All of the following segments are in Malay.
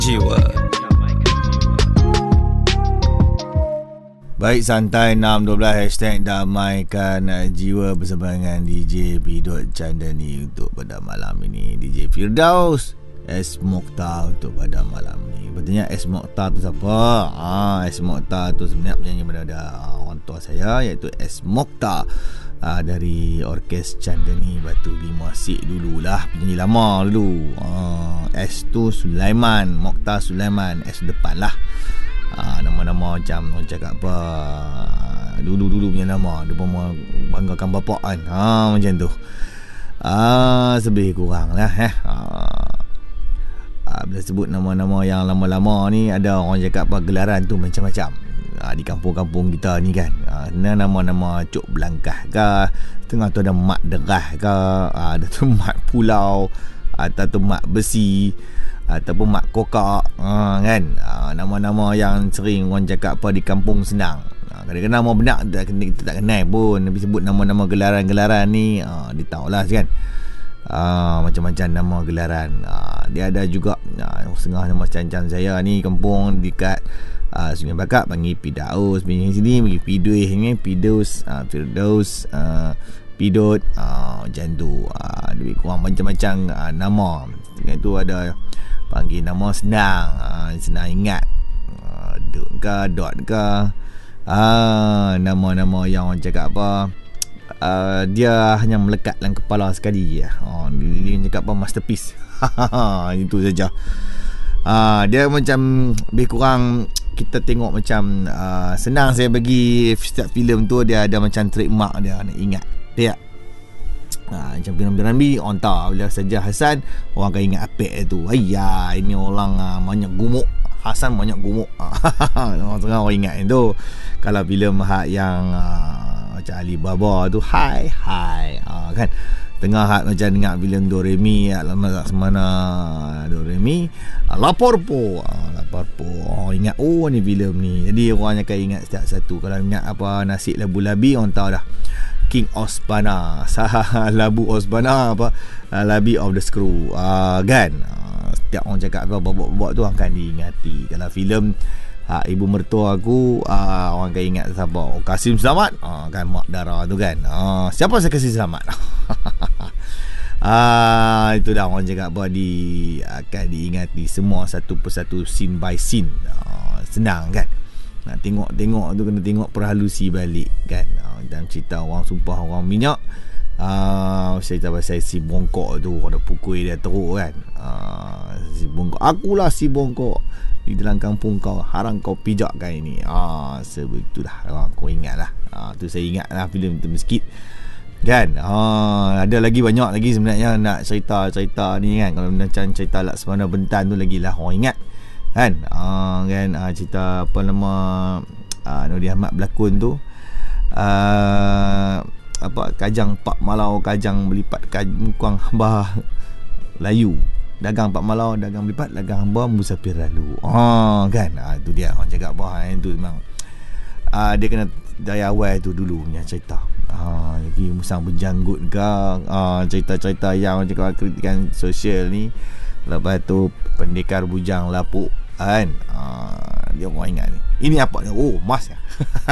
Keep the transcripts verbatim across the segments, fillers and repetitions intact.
Jiwa. Baik, santai enam dua belas hashtag damaikan jiwa bersama dengan D J Pidot Chandani untuk pada malam ini. D J Firdaus S. Mokhtar untuk pada malam ni. Betulnya S. Mokhtar tu siapa? Ah, S. Mokhtar tu sebenarnya penyanyi bernada orang tua saya, iaitu S. Mokhtar. Ah, dari Orkes Chandani Batu Lima Sik dululah, penyanyi lama dulu. Ah, S tu Sulaiman, Mokhtar Sulaiman, S depan lah. Ah, nama-nama macam orang cakap apa, dulu-dulu punya nama, dia pun banggakan bapak kan. Ha, macam tu. Ah, lebih kurang lah eh. Ah, ah, bila sebut nama-nama yang lama-lama ni, ada orang cakap apa, gelaran tu macam-macam. Ah, di kampung-kampung kita ni kan. Ah, nama-nama Cuk Belangkah ke, tengah tu ada Mak Derah ke, ah, ada tu Mak Pulau, atau tu Mak Besi, ataupun Mak Kokak, ha, kan. Ha, nama-nama yang sering orang cakap apa di kampung senang. Ha, kadang-kadang nama benar kita tak kenal pun, tapi sebut nama-nama gelaran-gelaran ni, ha, dia tahulah kan. Ha, macam-macam nama gelaran. Ha, dia ada juga ha, setengah nama macam-macam saya ni kampung dekat ha, Sungai Bakap panggil Pidaus, panggil sini panggil Piduih ni, Pidus, ha, Firdaus, ha, Pidot, ha, macam tu. Ha, lebih kurang macam-macam ha, nama. Dengan tu ada panggil nama senang, ha, senang ingat, ha, dot ke, dot ke, ha, nama-nama yang orang cakap apa, uh, dia hanya melekat dalam kepala sekali je. Ha, dia, dia cakap apa, masterpiece. Itu saja. Ha, dia macam lebih kurang kita tengok macam uh, senang saya bagi setiap filem tu dia ada macam trademark dia, nak ingat dia. Ha, macam Piram-Piram ni orang tahu bila saja Hasan, orang akan ingat apek tu. Ayah, ini orang uh, banyak gumuk, Hasan banyak gumuk. Orang tengah orang ingat tu. Kalau filem hak yang uh, macam Alibaba tu, hai hai, ha, kan. Tengah hak macam dengar filem Doremi, lama tak semana Doremi, lapor po, ha, lapor po. Oh, ingat oh ni filem ni. Jadi orang akan ingat setiap satu. Kalau ingat apa Nasib Labu Labi, orang tahu dah King Osbana, sah Labu Osbana apa, uh, Labi of the Screw, uh, kan. Uh, setiap orang cakap apa babak-babak tu akan diingati. Kalau filem uh, Ibu Mertua Aku, uh, orang akan ingat siapa? Oh, Kasim Selamat, uh, kan Mak Dara tu kan. Uh, siapa saya Kasim Selamat? Ah, itu dah orang cakap apa, di akan diingati semua satu persatu, scene by scene. Uh, senang kan. Nak tengok-tengok tu kena tengok perhalusi balik kan. Uh, dan cerita orang sumpah orang minyak, uh, cerita pasal si bongkok tu, ada pukul dia teruk kan. Uh, si bongkok, akulah si bongkok di dalam kampung kau, harang kau pijak kan ini. Ah, uh, sebegitulah. Uh, kau ingat lah. Uh, tu saya ingat lah filem tu sikit kan. Uh, ada lagi banyak lagi sebenarnya nak cerita-cerita ni kan. Kalau macam cerita Laksamana Bentan tu lagi lah orang ingat kan. Uh, kan uh, cerita apa nama uh, Nuri Ahmad berlakon tu, uh, apa Kajang Pak Malau, Kajang Melipat Kuang Hamba Layu, dagang Pak Malau, dagang melipat, dagang hamba musafir lalu. Oh, kan. Ah, tu dia orang cakap apa yang tu memang ah, dia kena dari awal tu dulu punya cerita. Ah, jadi musang berjanggut ke, ah, cerita-cerita yang orang cakap kritikan sosial ni. Lepas tu pendekar bujang lapuk kan. Ah, dia orang ingat ni. Ini apa ni? Oh, mas ya.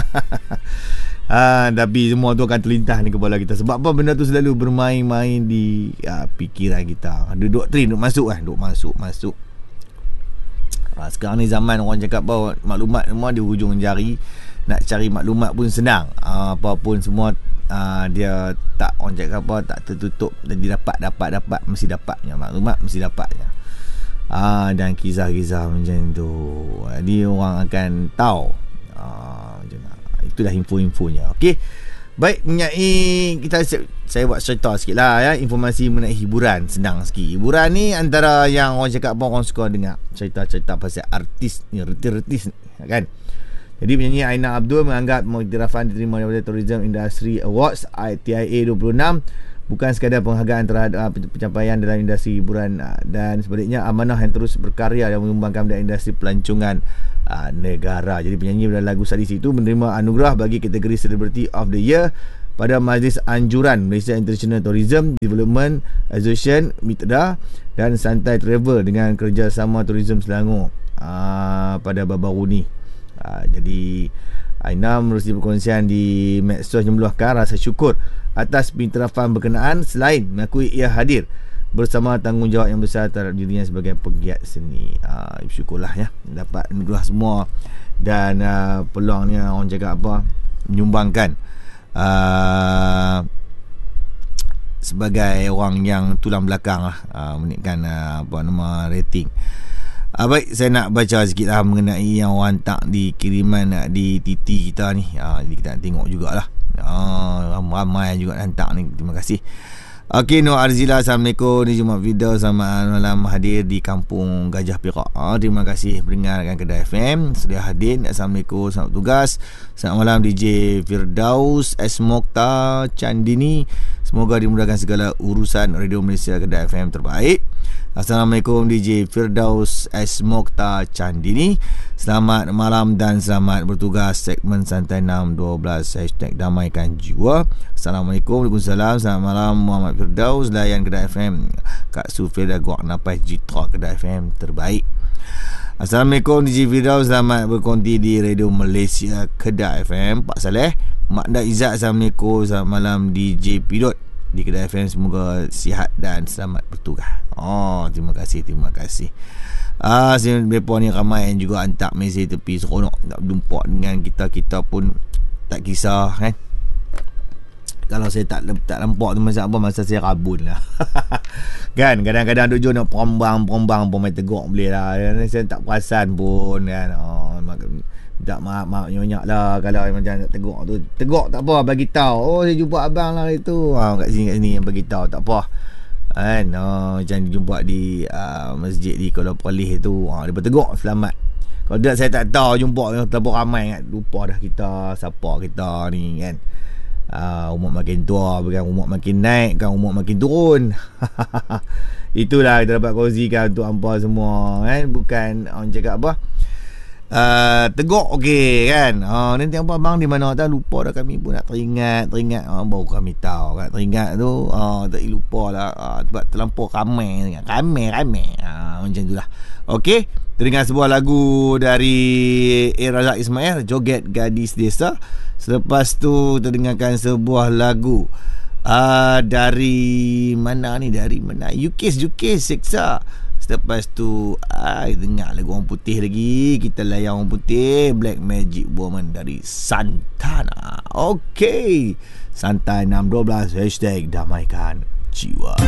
Ah, tapi semua tu akan terlintas di kepala kita. Sebab apa? Benda tu selalu bermain-main di ah, fikiran kita. Ada doktrin duk masuk kan, duk masuk masuk. Ah, sekarang ni zaman orang cakap apa, maklumat semua di hujung jari. Nak cari maklumat pun senang. Ah, apa pun semua ah, dia tak, orang cakap apa, tak tertutup. Jadi dapat dapat dapat mesti dapatnya maklumat, mesti dapatnya. Ah, dan kisah-kisah macam tu. Jadi orang akan tahu. Ah, macam mana. Itulah info-infonya. Okey. Baik, mengenai kita, saya buat cerita sikit lah ya, informasi mengenai hiburan, senang sikit. Hiburan ni antara yang orang cakap apa, orang suka dengar cerita-cerita pasal artis ni, retis-retis kan. Jadi penyanyi Aina Abdul menganggap pengiktirafan diterima daripada Tourism Industry Awards T I A dua puluh enam bukan sekadar penghargaan terhadap pencapaian dalam industri hiburan, dan sebaliknya amanah yang terus berkarya dan mengembangkan dalam industri pelancongan uh, negara. Jadi penyanyi dalam lagu Sadis itu menerima anugerah bagi kategori Celebrity of the Year pada Majlis Anjuran Malaysia International Tourism Development Association MITDA dan Santai Travel dengan Kerjasama Tourism Selangor uh, pada baru-baru ni. Uh, jadi Aina menerusi perkongsian di medsos yang meluahkan rasa syukur atas pintarafan berkenaan selain mengakui ia hadir bersama tanggungjawab yang besar terhadap dirinya sebagai penggiat seni. Uh, syukurlah ya dapat menuduh semua dan uh, peluangnya orang cakap apa menyumbangkan uh, sebagai orang yang tulang belakang lah uh, menaikkan uh, apa nama rating. Ah, baik, saya nak baca sikit lah mengenai yang orang hantar di kiriman di T T kita ni. Ah, jadi kita nak tengok jugalah. Ah, ramai juga hantar ni. Terima kasih. Okey, Nur Arzila, Assalamualaikum. Ni Jumat Video sama malam hadir di Kampung Gajah Perak. Ah, terima kasih mendengarkan Kedah F M. Sudah hadir. Assalamualaikum, selamat tugas. Selamat malam D J Firdaus S Mokhtar Candini. Semoga dimudahkan segala urusan Radio Malaysia Kedah F M terbaik. Assalamualaikum D J Firdaus S Mokhtar Candini. Selamat malam dan selamat bertugas segmen Santai enam dua belas Hashtag Damaikan Jiwa. Assalamualaikum. Waalaikumsalam. Selamat malam Muhammad Firdaus, layan Kedah F M. Kak Sufil Guak Napai Jitra Kedah F M terbaik. Assalamualaikum D J Firdaus, selamat berkonti di Radio Malaysia Kedah F M. Pak Saleh Mak Dak Izzat, Assalamualaikum. Selamat malam D J Pidot di Kedah F M, semoga sihat dan selamat bertugas. Oh, terima kasih, terima kasih. Ah, saya bepo ni ramai yang juga hantar mesej tepi seronok nak berjumpa dengan kita-kita pun tak kisah kan. Kalau saya tak tak nampak tu masa apa, masa saya rabun lah. Kan kadang-kadang duk nak perombang-perombang pun main teguk boleh lah. Saya tak perasan pun kan. Oh, tak maaf-maaf nyonya lah kalau macam nak teguk tu. Teguk tak apa, bagi tahu. Oh, saya jumpa abang lah itu. Ha, kat sini kat sini yang bagi tahu tak apa. Kan, oh, macam jumpa di uh, masjid di Kuala Perlis tu. Ha, dia berteguk selamat. Kalau tidak saya tak tahu jumpa terlalu ramai kan. Lupa dah kita siapa kita ni kan. Uh, umur makin tua bukan umur makin naik, kan umur makin turun. Itulah kita dapat kongsikan untuk hampa semua kan. Bukan orang cakap apa, Uh, teguk okey kan. Uh, nanti apa abang di mana tak lupa dah, kami pun nak teringat teringat uh, baru kami tahu kan. Teringat tu uh, tak lupa lah uh, sebab terlampau ramai ramai ramai uh, macam tu lah. Okey, teringat sebuah lagu dari A. Razak Ismail, Joget Gadis Desa. Selepas tu terdengarkan sebuah lagu uh, dari mana ni, dari mana, Yukis Yukis Seksa. Lepas tu ai dengar lagu orang putih lagi. Kita layan orang putih, Black Magic Woman dari Santana. Okey, Santai enam dua belas Hashtag Damaikan Jiwa.